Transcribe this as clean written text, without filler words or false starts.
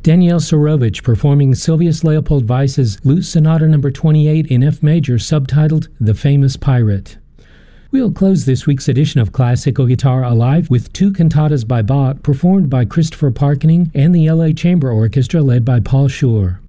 Daniel Surovich performing Sylvius Leopold Weiss's Lute Sonata No. 28 in F major, subtitled The Famous Pirate. We'll close this week's edition of Classical Guitar Alive with two cantatas by Bach performed by Christopher Parkening and the LA Chamber Orchestra led by Paul Schur.